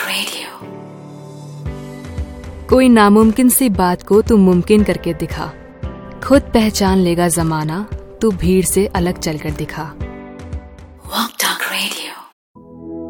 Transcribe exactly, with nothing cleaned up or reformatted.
Radio. कोई नामुमकिन सी बात को तू मुमकिन करके दिखा, खुद पहचान लेगा जमाना, तू भीड़ से अलग चलकर दिखा। Walk down.